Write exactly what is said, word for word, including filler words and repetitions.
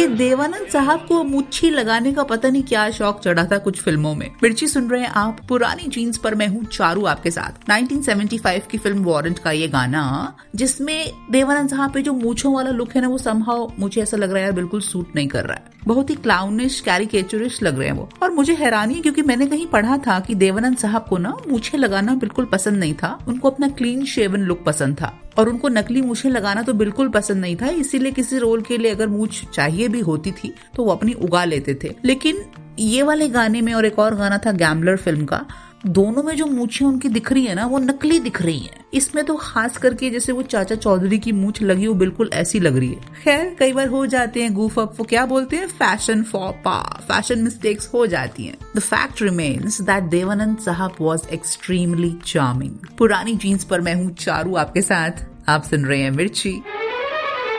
कि देवानंद साहब को मुच्छी लगाने का पता नहीं क्या शौक चढ़ा था कुछ फिल्मों में। मिर्ची सुन रहे हैं आप, पुरानी जीन्स पर मैं हूँ चारू आपके साथ। नाइनटीन सेवेंटी फाइव की फिल्म वारंट का ये गाना, जिसमें देवानंद साहब पे जो मूंछों वाला लुक है ना, वो समहाउ मुझे ऐसा लग रहा है यार बिल्कुल सूट नहीं कर रहा है। बहुत ही क्लाउनिश, कैरिकेचरिश लग रहे हैं वो। और मुझे हैरानी है क्योंकि मैंने कहीं पढ़ा था कि देवानंद साहब को ना मूछें लगाना बिल्कुल पसंद नहीं था। उनको अपना क्लीन शेवन लुक पसंद था और उनको नकली मूछें लगाना तो बिल्कुल पसंद नहीं था। इसीलिए किसी रोल के लिए अगर मूछ चाहिए भी होती थी तो वो अपनी उगा लेते थे। लेकिन ये वाले गाने में, और एक और गाना था गैम्बलर फिल्म का, दोनों में जो मूछें उनकी दिख रही है ना, वो नकली दिख रही है। इसमें तो खास करके जैसे वो चाचा चौधरी की मूछ लगी, वो बिल्कुल ऐसी लग रही है। खैर, कई बार हो जाते हैं गूफ अप, वो क्या बोलते हैं, फैशन फॉपा, फैशन मिस्टेक्स हो जाती हैं। The fact remains that Devanand साहब वॉज एक्सट्रीमली चार्मिंग। पुरानी जीन्स पर मैं हूँ चारू आपके साथ, आप सुन रहे हैं मिर्ची।